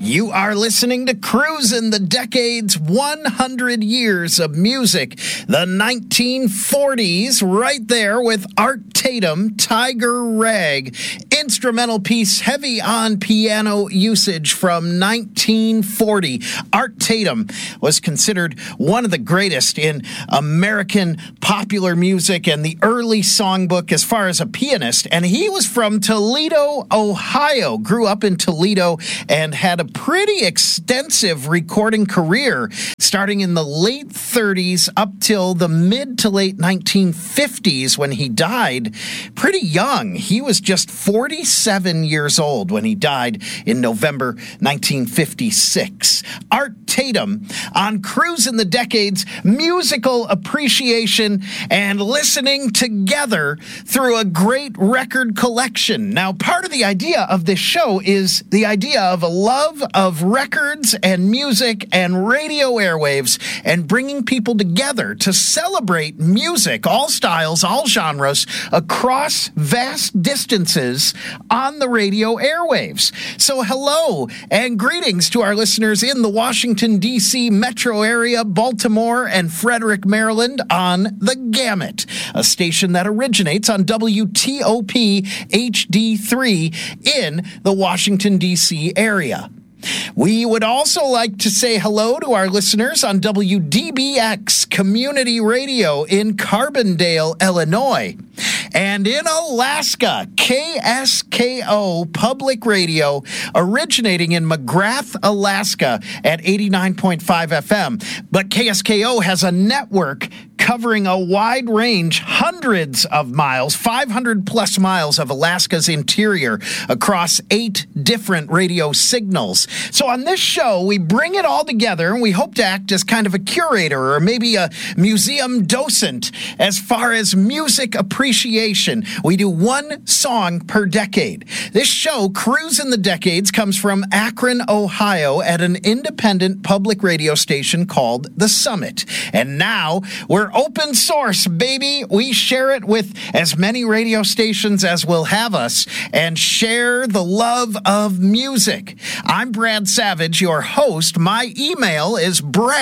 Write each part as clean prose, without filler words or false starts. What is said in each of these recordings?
You are listening to Cruisin' the Decades, 100 Years of Music. The 1940s, right there with Art Tatum, Tiger Rag. Instrumental piece heavy on piano usage from 1940. Art Tatum was considered one of the greatest in American popular music and the early songbook as far as a pianist. And he was from Toledo, Ohio. Grew up in Toledo and had a pretty extensive recording career starting in the late 30s up till the mid to late 1950s when he died pretty young. He was just 47 years old when he died in November 1956. Art Tatum on Cruisin' the Decades, musical appreciation and listening together through a great record collection. Now, part of the idea of this show is the idea of a love of records and music and radio airwaves and bringing people together to celebrate music, all styles, all genres, across vast distances on the radio airwaves. So hello and greetings to our listeners in the Washington, D.C. metro area, Baltimore, and Frederick, Maryland on The Gamut, a station that originates on WTOP HD3 in the Washington, D.C. area. We would also like to say hello to our listeners on WDBX Community Radio in Carbondale, Illinois. And in Alaska, KSKO Public Radio, originating in McGrath, Alaska at 89.5 FM. But KSKO has a network covering a wide range, hundreds of miles, 500 plus miles of Alaska's interior across 8 different radio signals. So on this show, we bring it all together and we hope to act as kind of a curator or maybe a museum docent as far as music appreciation. We do one song per decade. This show, Cruisin' the Decades, comes from Akron, Ohio at an independent public radio station called The Summit. And now we're open source, baby. We share it with as many radio stations as will have us and share the love of music. I'm Brad Savage, your host. My email is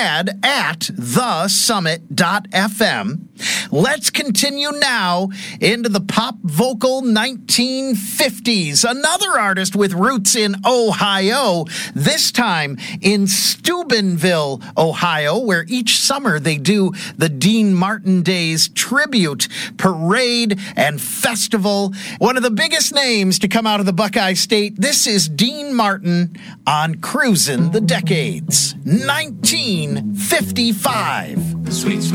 brad@thesummit.fm. Let's continue now into the pop vocal 1950s. Another artist with roots in Ohio, this time in Steubenville, Ohio, where each summer they do the Dean Martin Days tribute parade and festival. One of the biggest names to come out of the Buckeye State. This is Dean Martin on Cruisin' the Decades, 1955. Sweet